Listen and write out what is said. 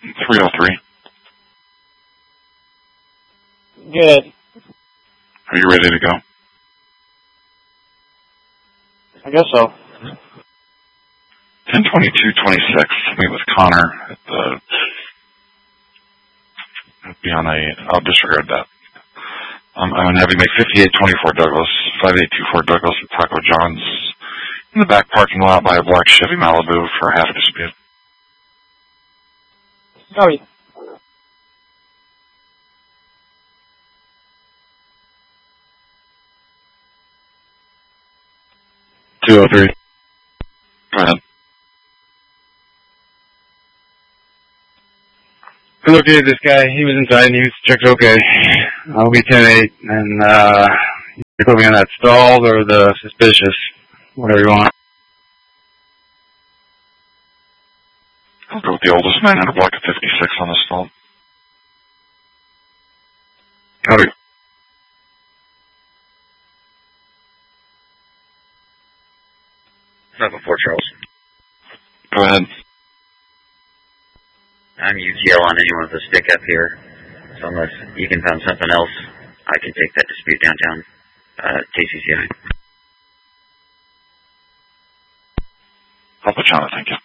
303. Good. Are you ready to go? I guess so. 102226. Meet with Connor at the. Be on a. I'll disregard that. I'm going to have you make 5824 Douglas, 5824 Douglas at Taco John's in the back parking lot by a black Chevy Malibu for half a dispute. Sorry. Go ahead. I located this guy. He was inside and he was checked okay. I'll be 10-8 and you put me on that stalled or the suspicious, whatever you want. I'll go with the oldest man in a block of 56 on the stall. Howdy. 504 Charles. Go ahead. I'm UTL on anyone with a stick up here. So unless you can find something else, I can take that dispute downtown. KCCI. Papa John, thank you.